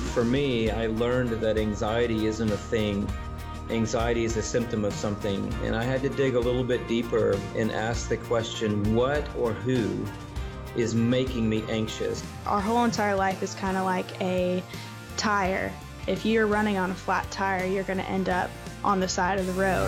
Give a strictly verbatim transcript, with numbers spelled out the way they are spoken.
For me, I learned that anxiety isn't a thing. Anxiety is a symptom of something, and I had to dig a little bit deeper and ask the question, what or who is making me anxious? Our whole entire life is kind of like a tire. If you're running on a flat tire, you're going to end up on the side of the road.